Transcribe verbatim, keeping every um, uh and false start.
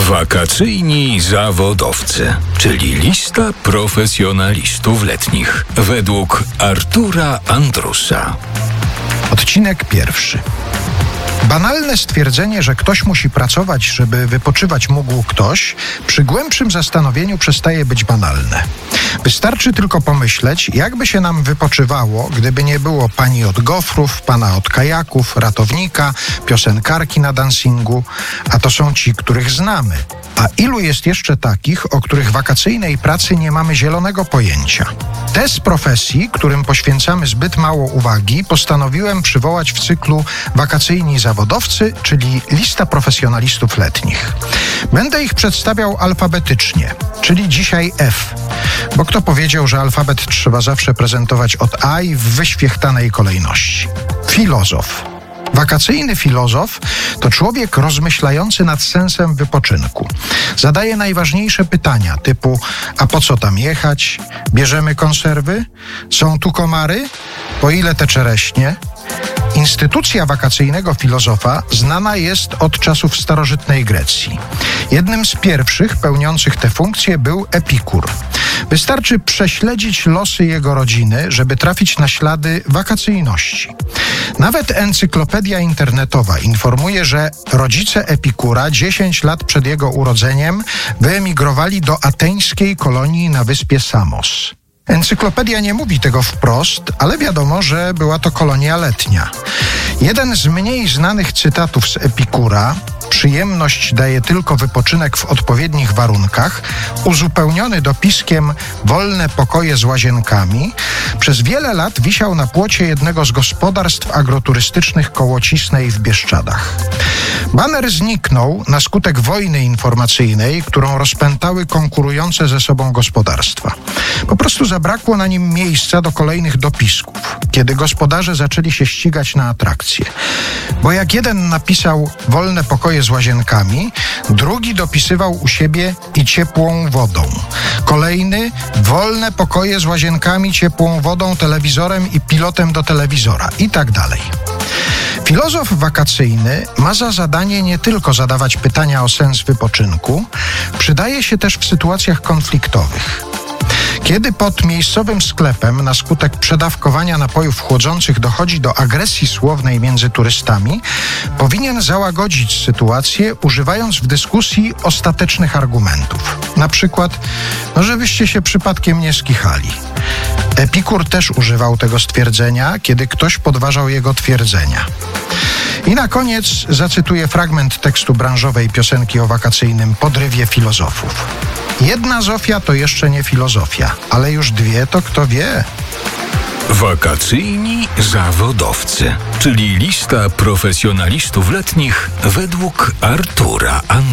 Wakacyjni zawodowcy, czyli lista profesjonalistów letnich, według Artura Andrusa. Odcinek pierwszy. Banalne stwierdzenie, że ktoś musi pracować, żeby wypoczywać mógł ktoś, przy głębszym zastanowieniu przestaje być banalne. Wystarczy tylko pomyśleć, jakby się nam wypoczywało, gdyby nie było pani od gofrów, pana od kajaków, ratownika, piosenkarki na dancingu, a to są ci, których znamy. A ilu jest jeszcze takich, o których wakacyjnej pracy nie mamy zielonego pojęcia? Te z profesji, którym poświęcamy zbyt mało uwagi, postanowiłem przywołać w cyklu Wakacyjni zawodowcy, czyli lista profesjonalistów letnich. Będę ich przedstawiał alfabetycznie, czyli dzisiaj F, bo kto powiedział, że alfabet trzeba zawsze prezentować od A i w wyświechtanej kolejności? Filozof. Wakacyjny filozof to człowiek rozmyślający nad sensem wypoczynku. Zadaje najważniejsze pytania typu: a po co tam jechać? Bierzemy konserwy? Są tu komary? Po ile te czereśnie? Instytucja wakacyjnego filozofa znana jest od czasów starożytnej Grecji. Jednym z pierwszych pełniących tę funkcję był Epikur. Wystarczy prześledzić losy jego rodziny, żeby trafić na ślady wakacyjności. Nawet encyklopedia internetowa informuje, że rodzice Epikura dziesięć lat przed jego urodzeniem wyemigrowali do ateńskiej kolonii na wyspie Samos. Encyklopedia nie mówi tego wprost, ale wiadomo, że była to kolonia letnia. Jeden z mniej znanych cytatów z Epikura: przyjemność daje tylko wypoczynek w odpowiednich warunkach, uzupełniony dopiskiem wolne pokoje z łazienkami, przez wiele lat wisiał na płocie jednego z gospodarstw agroturystycznych koło Cisnej w Bieszczadach. Baner zniknął na skutek wojny informacyjnej, którą rozpętały konkurujące ze sobą gospodarstwa. Po prostu zabrakło na nim miejsca do kolejnych dopisków, kiedy gospodarze zaczęli się ścigać na atrakcje. Bo jak jeden napisał wolne pokoje z łazienkami, drugi dopisywał u siebie i ciepłą wodą. Kolejny wolne pokoje z łazienkami, ciepłą wodą, telewizorem i pilotem do telewizora i tak dalej. Filozof wakacyjny ma za zadanie nie tylko zadawać pytania o sens wypoczynku, przydaje się też w sytuacjach konfliktowych. Kiedy pod miejscowym sklepem na skutek przedawkowania napojów chłodzących dochodzi do agresji słownej między turystami, powinien załagodzić sytuację, używając w dyskusji ostatecznych argumentów. Na przykład: no żebyście się przypadkiem nie skichali. Epikur też używał tego stwierdzenia, kiedy ktoś podważał jego twierdzenia. I na koniec zacytuję fragment tekstu branżowej piosenki o wakacyjnym podrywie filozofów. Jedna Zofia to jeszcze nie filozofia, ale już dwie to kto wie. Wakacyjni zawodowcy, czyli lista profesjonalistów letnich według Artura Andrusa.